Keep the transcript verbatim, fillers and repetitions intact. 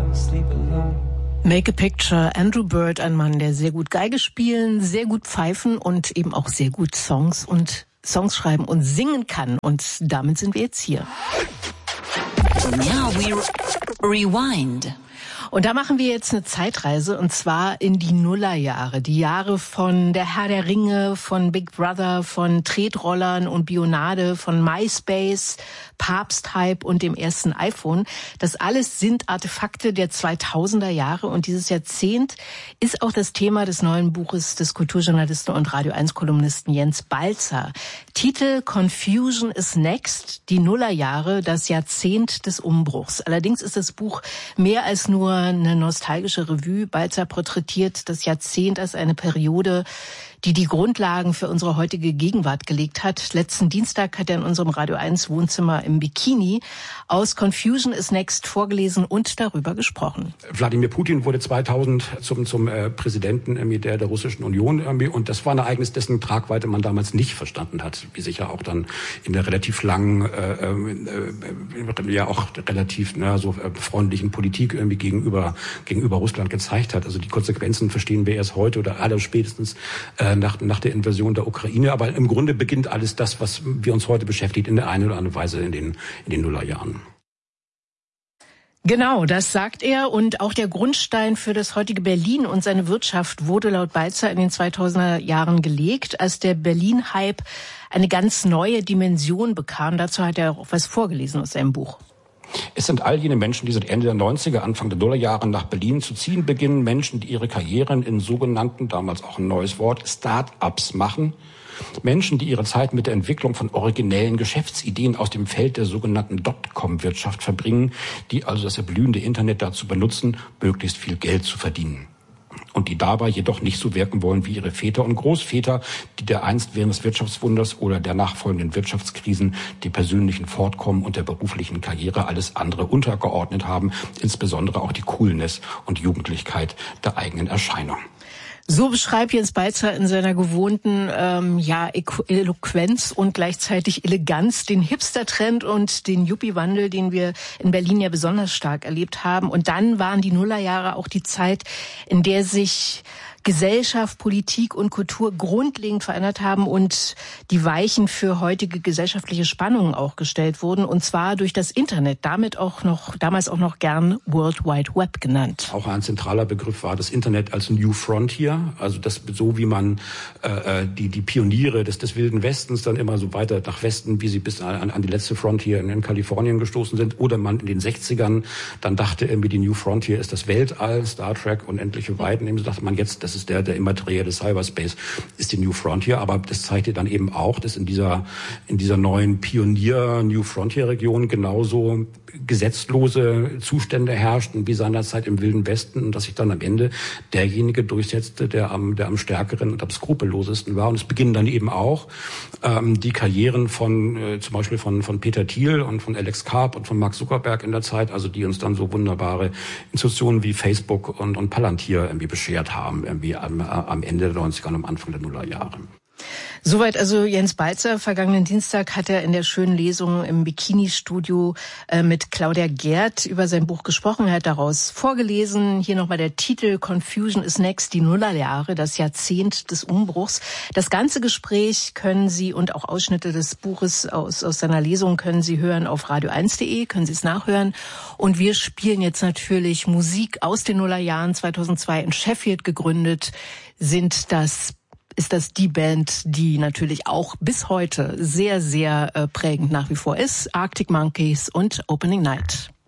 sleep alone. Make a Picture, Andrew Bird, ein Mann, der sehr gut Geige spielen, sehr gut pfeifen und eben auch sehr gut Songs und Songs schreiben und singen kann. Und damit sind wir jetzt hier. Now we rewind. Und da machen wir jetzt eine Zeitreise, und zwar in die Nullerjahre. Die Jahre von Der Herr der Ringe, von Big Brother, von Tretrollern und Bionade, von MySpace, Papsthype und dem ersten iPhone. Das alles sind Artefakte der zweitausender Jahre, und dieses Jahrzehnt ist auch das Thema des neuen Buches des Kulturjournalisten und Radio eins Kolumnisten Jens Balzer. Titel Confusion is Next, die Nullerjahre, das Jahrzehnt des Umbruchs. Allerdings ist das Buch mehr als nur eine nostalgische Revue. Balzer porträtiert das Jahrzehnt als eine Periode, die die Grundlagen für unsere heutige Gegenwart gelegt hat. Letzten Dienstag hat er in unserem Radio eins Wohnzimmer im Bikini aus Confusion is Next vorgelesen und darüber gesprochen. Wladimir Putin wurde zweitausend zum, zum äh, Präsidenten äh, der, der Russischen Union, äh, und das war ein Ereignis, dessen Tragweite man damals nicht verstanden hat, wie sich ja auch dann in der relativ langen, äh, äh, ja auch relativ na, so äh, freundlichen Politik irgendwie gegenüber, gegenüber Russland gezeigt hat. Also die Konsequenzen verstehen wir erst heute oder aller spätestens äh, Nach, nach der Invasion der Ukraine. Aber im Grunde beginnt alles das, was wir uns heute beschäftigt, in der einen oder anderen Weise in den, in den Nullerjahren. Genau, das sagt er. Und auch der Grundstein für das heutige Berlin und seine Wirtschaft wurde laut Balzer in den zweitausender Jahren gelegt, als der Berlin-Hype eine ganz neue Dimension bekam. Dazu hat er auch was vorgelesen aus seinem Buch. Es sind all jene Menschen, die seit Ende der neunziger, Anfang der Nullerjahre nach Berlin zu ziehen beginnen. Menschen, die ihre Karrieren in sogenannten, damals auch ein neues Wort, Start-ups machen. Menschen, die ihre Zeit mit der Entwicklung von originellen Geschäftsideen aus dem Feld der sogenannten Dotcom-Wirtschaft verbringen, die also das erblühende Internet dazu benutzen, möglichst viel Geld zu verdienen. Und die dabei jedoch nicht so wirken wollen wie ihre Väter und Großväter, die dereinst während des Wirtschaftswunders oder der nachfolgenden Wirtschaftskrisen dem persönlichen Fortkommen und der beruflichen Karriere alles andere untergeordnet haben, insbesondere auch die Coolness und Jugendlichkeit der eigenen Erscheinung. So beschreibt Jens Balzer in seiner gewohnten ähm, ja, Eloquenz und gleichzeitig Eleganz den Hipster-Trend und den Yuppie-Wandel, den wir in Berlin ja besonders stark erlebt haben. Und dann waren die Nullerjahre auch die Zeit, in der sich Gesellschaft, Politik und Kultur grundlegend verändert haben und die Weichen für heutige gesellschaftliche Spannungen auch gestellt wurden, und zwar durch das Internet, damit auch noch, damals auch noch gern World Wide Web genannt. Auch ein zentraler Begriff war das Internet als New Frontier, also das so wie man äh, die die Pioniere des des Wilden Westens dann immer so weiter nach Westen, wie sie bis an, an die letzte Frontier in, in Kalifornien gestoßen sind, oder man in den sechzigern dann dachte irgendwie, die New Frontier ist das Weltall, Star Trek, unendliche Weiten, eben so dachte man jetzt, das ist der, der immaterielle Cyberspace, ist die New Frontier, aber das zeigt dir dann eben auch, dass in dieser, in dieser neuen Pionier New Frontier Region genauso gesetzlose Zustände herrschten wie seinerzeit im Wilden Westen, und dass sich dann am Ende derjenige durchsetzte, der am, der am stärkeren und am skrupellosesten war. Und es beginnen dann eben auch ähm, die Karrieren von, äh, zum Beispiel von, von Peter Thiel und von Alex Karp und von Mark Zuckerberg in der Zeit, also die uns dann so wunderbare Institutionen wie Facebook und, und Palantir irgendwie beschert haben, irgendwie am, am Ende der neunziger und am Anfang der Nullerjahre. Soweit also Jens Balzer. Vergangenen Dienstag hat er in der schönen Lesung im Bikini-Studio äh, mit Claudia Gerd über sein Buch gesprochen. Er hat daraus vorgelesen. Hier nochmal der Titel Confusion is Next, die Nullerjahre, das Jahrzehnt des Umbruchs. Das ganze Gespräch können Sie und auch Ausschnitte des Buches aus, aus seiner Lesung können Sie hören auf radio eins punkt de, können Sie es nachhören. Und wir spielen jetzt natürlich Musik aus den Nullerjahren. zweitausendzwei in Sheffield gegründet sind das ist das die Band, die natürlich auch bis heute sehr, sehr äh, prägend nach wie vor ist. Arctic Monkeys und Opening Night.